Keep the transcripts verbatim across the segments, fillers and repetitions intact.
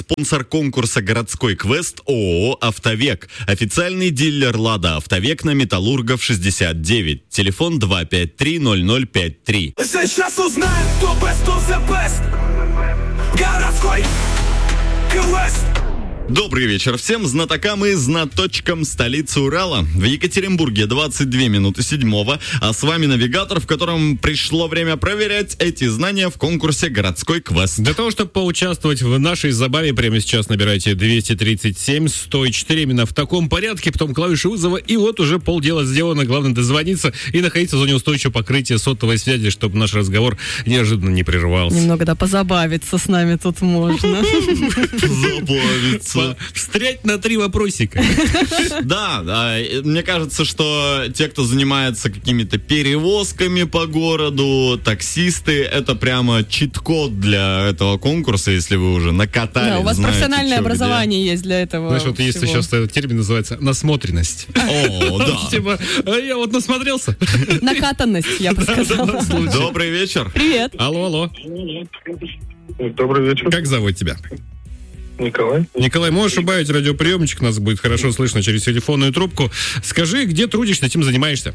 спонсор конкурса «Городской квест» ООО «Автовек». Официальный дилер «Лада Автовек» на Металлургов шестьдесят девять. Телефон два пять три ноль ноль пять три. Сейчас узнаем, кто best of the best. Городской квест. Добрый вечер всем знатокам и знаточкам столицы Урала. В Екатеринбурге двадцать две минуты седьмого, а с вами навигатор, в котором пришло время проверять эти знания в конкурсе «Городской квест». Для того, чтобы поучаствовать в нашей забаве, прямо сейчас набирайте двести тридцать семь сто четыре именно в таком порядке, потом клавиши вызова, и вот уже полдела сделано. Главное дозвониться и находиться в зоне устойчивого покрытия сотовой связи, чтобы наш разговор неожиданно не прерывался. Немного, да, позабавиться с нами тут можно. Забавиться. Встрять на три вопросика. Да, да, мне кажется, что те, кто занимается какими-то перевозками по городу, таксисты, это прямо чит-код для этого конкурса, если вы уже накатали. Да, у вас знаете, профессиональное что, образование есть для этого. Знаешь, вот есть сейчас этот термин называется насмотренность. О, да. Типа, я вот насмотрелся. Накатанность, я бы сказала. Добрый вечер. Привет. Алло, алло. Добрый вечер. Как зовут тебя? Николай. Николай, можешь убавить радиоприемничек, нас будет хорошо слышно через телефонную трубку. Скажи, где трудишься, чем занимаешься?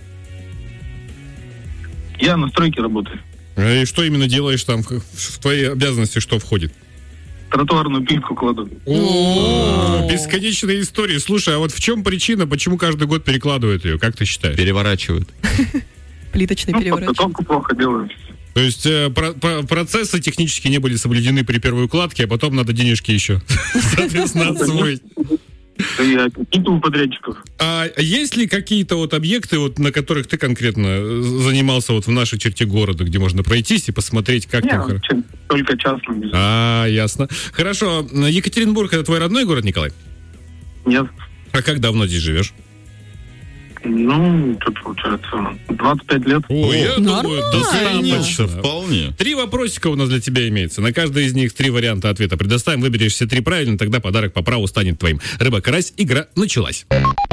Я на стройке работаю. И что именно делаешь там? В твои обязанности что входит? Тротуарную плитку кладу. О, бесконечная история. Слушай, а вот в чем причина, почему каждый год перекладывают ее? Как ты считаешь? Переворачивают. Плиточный Ну, переворот. подготовку плохо делаю. То есть э, про- про- процессы технически не были соблюдены при первой укладке, а потом надо денежки еще, соответственно, освоить. Я какие-то у подрядчиков. А есть ли какие-то вот объекты, вот, на которых ты конкретно занимался вот в нашей черте города, где можно пройтись и посмотреть, как там... Нет, хор- только частным. А, ясно. Хорошо. Екатеринбург — это твой родной город, Николай? Нет. А как давно здесь живешь? Ну, тут получается двадцать пять лет. Ой, я думаю, Конечно, достаточно. вполне. Три вопросика у нас для тебя имеется. На каждый из них три варианта ответа предоставим. Выберешь все три правильно, тогда подарок по праву станет твоим. Рыба-карась, игра началась.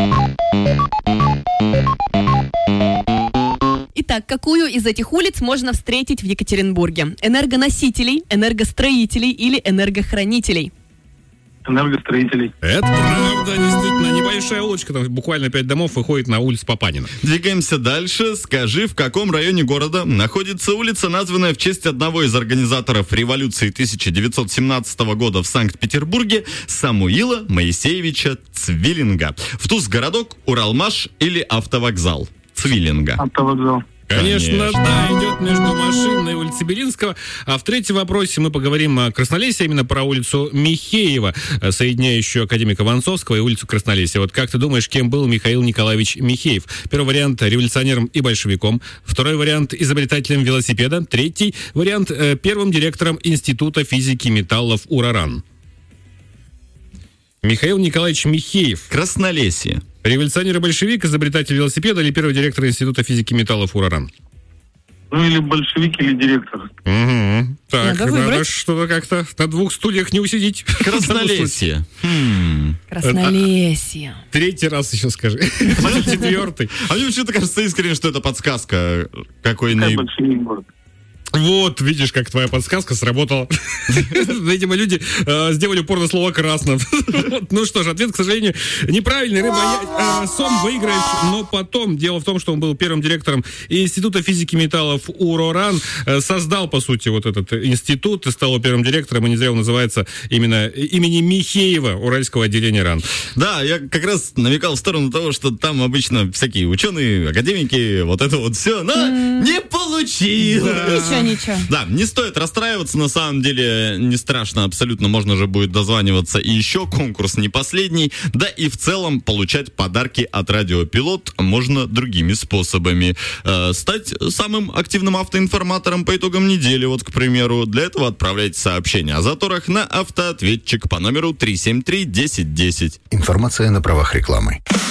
Итак, какую из этих улиц можно встретить в Екатеринбурге? Энергоносителей, энергостроителей или энергохранителей? Энергостроителей. Это правда, действительно, небольшая улочка, там буквально пять домов выходит на улицу Папанина. Двигаемся дальше. Скажи, в каком районе города находится улица, названная в честь одного из организаторов революции тысяча девятьсот семнадцатого года в Санкт-Петербурге, Самуила Моисеевича Цвиллинга? В туз городок, Уралмаш или автовокзал? Цвиллинга. Автовокзал. Конечно, Конечно. да, идет между машин и улицы Белинского. А в третьем вопросе мы поговорим о Краснолесье, именно про улицу Михеева, соединяющую академика Вонцовского и улицу Краснолесья. Вот как ты думаешь, кем был Михаил Николаевич Михеев? Первый вариант — революционером и большевиком. Второй вариант — изобретателем велосипеда. Третий вариант — первым директором Института физики металлов УРАРАН. Михаил Николаевич Михеев. Краснолесье. Революционер и большевик, изобретатель велосипеда или первый директор Института физики металлов УРАРАН? Ну, или большевик, или директор. Угу. Так, Надо надо, выбрать. что-то как-то на двух стульях не усидеть. Краснолесье. Хм. Краснолесье. Третий раз еще скажи. Четвертый. А мне почему-то кажется искренне, что это подсказка. Какой Какой наиболее... большевик город. Вот, видишь, как твоя подсказка сработала. Видимо, люди э, сделали упор на слово «красно». Ну что ж, ответ, к сожалению, неправильный. Рыба, я, э, сом выиграешь, но потом. Дело в том, что он был первым директором Института физики металлов УРАРАН, э, создал, по сути, вот этот институт и стал первым директором, и не зря он называется именно имени Михеева, Уральского отделения РАН. Да, я как раз намекал в сторону того, что там обычно всякие ученые, академики, вот это вот все, но не получилось. Ничего, ничего. Да, не стоит расстраиваться, на самом деле не страшно абсолютно, можно же будет дозваниваться и еще, конкурс не последний, да и в целом получать подарки от Радио Пилот можно другими способами. Э, стать самым активным автоинформатором по итогам недели, вот, к примеру, для этого отправляйте сообщение о заторах на автоответчик по номеру три семь три десять десять. Информация на правах рекламы.